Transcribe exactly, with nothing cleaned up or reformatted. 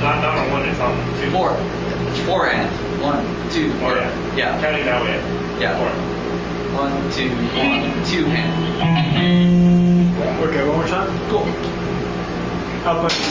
Not, not on one, it's on two. Four. Four hands. One, two, Oh, or, yeah. yeah. Counting that way. Yeah. Four. One, two, one, two hands. Okay, one more time. Cool. Up.